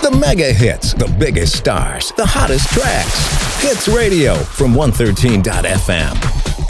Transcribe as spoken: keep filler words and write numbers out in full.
The mega hits, the biggest stars, the hottest tracks. Hits Radio from one thirteen dot f m.